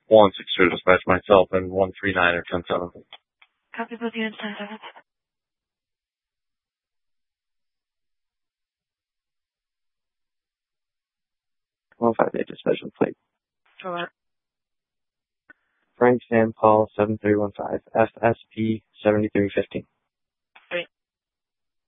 1-6 dispatch myself and 139 or 10-7. Copy both units 10-7. 158 dispatch with plate. Alert. Frank Sam Paul 7315 FSP 7315.